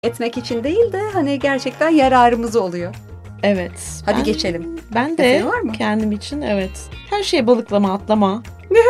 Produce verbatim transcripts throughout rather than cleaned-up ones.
etmek için değil de hani gerçekten yararımız oluyor. Evet. Hadi ben, geçelim. Ben de kendim için evet. Her şeye balıklama, atlama.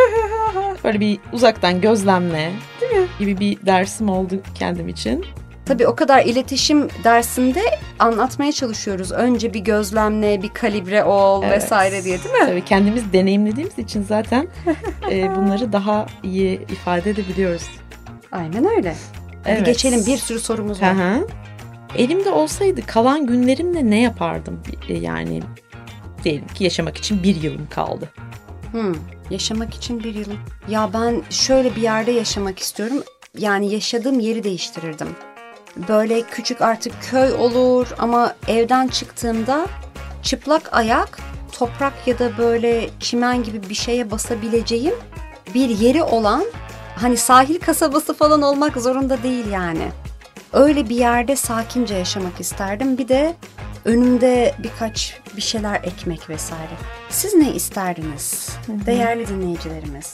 Böyle bir uzaktan gözlemle değil mi? Gibi bir dersim oldu kendim için. Tabii o kadar iletişim dersinde anlatmaya çalışıyoruz. Önce bir gözlemle, bir kalibre ol evet. vesaire diye değil mi? Tabii kendimiz deneyimlediğimiz için zaten e, bunları daha iyi ifade edebiliyoruz. Aynen öyle. Hadi evet. geçelim, bir sürü sorumuz var. Hı-hı. Elimde olsaydı kalan günlerimle ne yapardım? Yani diyelim ki yaşamak için bir yılım kaldı. Hmm, yaşamak için bir yılım. Ya ben şöyle bir yerde yaşamak istiyorum. Yani yaşadığım yeri değiştirirdim. Böyle küçük artık köy olur ama evden çıktığımda çıplak ayak, toprak ya da böyle çimen gibi bir şeye basabileceğim bir yeri olan, hani sahil kasabası falan olmak zorunda değil yani. Öyle bir yerde sakince yaşamak isterdim. Bir de önümde birkaç bir şeyler ekmek vesaire. Siz ne isterdiniz? Hı-hı. Değerli dinleyicilerimiz?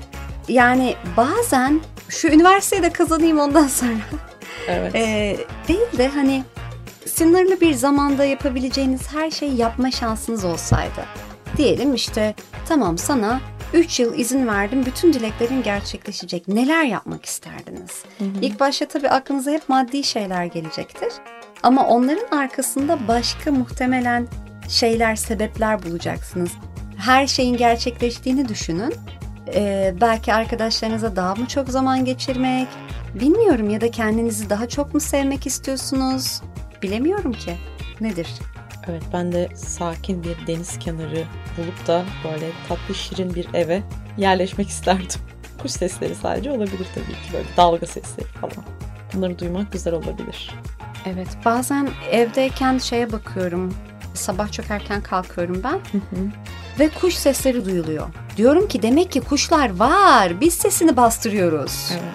Yani bazen şu üniversiteyi de kazanayım ondan sonra. Evet. Ee, değil de hani sınırlı bir zamanda yapabileceğiniz her şeyi yapma şansınız olsaydı. Diyelim işte tamam sana üç yıl izin verdim, bütün dileklerin gerçekleşecek. Neler yapmak isterdiniz? Hı hı. İlk başta tabii aklınıza hep maddi şeyler gelecektir. Ama onların arkasında başka muhtemelen şeyler, sebepler bulacaksınız. Her şeyin gerçekleştiğini düşünün. Ee, belki arkadaşlarınıza daha mı çok zaman geçirmek, bilmiyorum, ya da kendinizi daha çok mu sevmek istiyorsunuz? Bilemiyorum ki. Nedir? Evet, ben de sakin bir deniz kenarı bulup da böyle tatlı şirin bir eve yerleşmek isterdim. Kuş sesleri sadece olabilir tabii ki, böyle dalga sesleri falan. Bunları duymak güzel olabilir. Evet, bazen evdeyken şeye bakıyorum. Sabah çok erken kalkıyorum ben. Hı hı. Ve kuş sesleri duyuluyor. Diyorum ki demek ki kuşlar var. Biz sesini bastırıyoruz. Evet.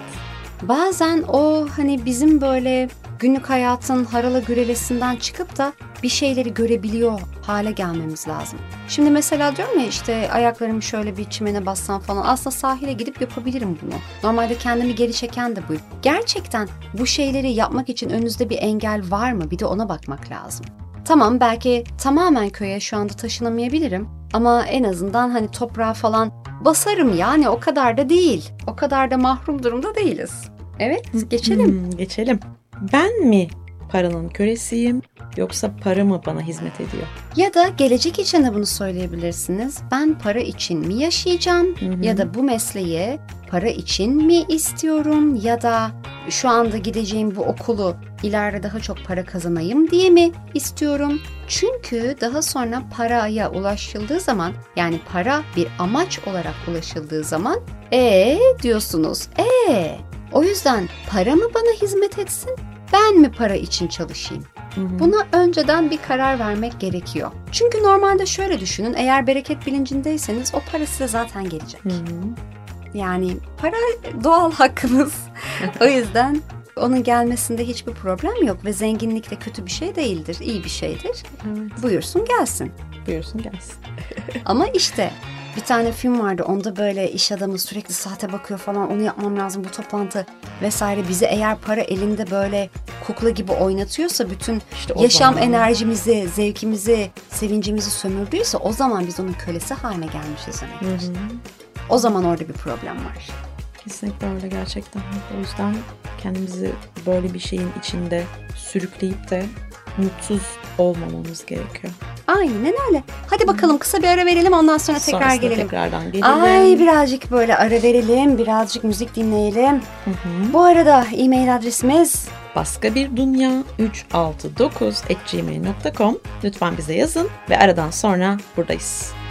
Bazen o hani bizim böyle günlük hayatın harala gürelesinden çıkıp da bir şeyleri görebiliyor hale gelmemiz lazım. Şimdi mesela diyorum ya işte ayaklarımı şöyle bir çimene bassam falan, aslında sahile gidip yapabilirim bunu. Normalde kendimi geri çeken de bu. Gerçekten bu şeyleri yapmak için önünüzde bir engel var mı? Bir de ona bakmak lazım. Tamam, belki tamamen köye şu anda taşınamayabilirim ama en azından hani toprağa falan basarım, yani o kadar da değil. O kadar da mahrum durumda değiliz. Evet, geçelim. Hmm, geçelim. Ben mi paranın kölesiyim yoksa para mı bana hizmet ediyor? Ya da gelecek için de bunu söyleyebilirsiniz. Ben para için mi yaşayacağım? Hı hı. Ya da bu mesleği para için mi istiyorum? Ya da şu anda gideceğim bu okulu ileride daha çok para kazanayım diye mi istiyorum? Çünkü daha sonra paraya ulaşıldığı zaman, yani para bir amaç olarak ulaşıldığı zaman ee diyorsunuz. Ee o yüzden para mı bana hizmet etsin? Ben mi para için çalışayım? Hı hı. Buna önceden bir karar vermek gerekiyor. Çünkü normalde şöyle düşünün, eğer bereket bilincindeyseniz o para size zaten gelecek. Hı hı. Yani para doğal hakkımız. O yüzden onun gelmesinde hiçbir problem yok ve zenginlik de kötü bir şey değildir, iyi bir şeydir. Evet. Buyursun gelsin. Buyursun gelsin. Ama işte bir tane film vardı, onda böyle iş adamı sürekli saate bakıyor falan, onu yapmam lazım, bu toplantı vesaire. Bizi eğer para elinde böyle kukla gibi oynatıyorsa, bütün işte yaşam zaman enerjimizi, zevkimizi, sevincimizi sömürdüyse, o zaman biz onun kölesi haline gelmişiz demektir. Hı hı. O zaman orada bir problem var. Kesinlikle öyle gerçekten. O yüzden kendimizi böyle bir şeyin içinde sürükleyip de mutsuz olmamamız gerekiyor. Aynen öyle. Hadi bakalım kısa bir ara verelim, ondan sonra tekrar Sonrasında gelelim. tekrardan gelelim. Ay birazcık böyle ara verelim, birazcık müzik dinleyelim. Hı hı. Bu arada e-mail adresimiz baskabirdünya üç altı dokuz at gmail nokta com. Lütfen bize yazın ve aradan sonra buradayız.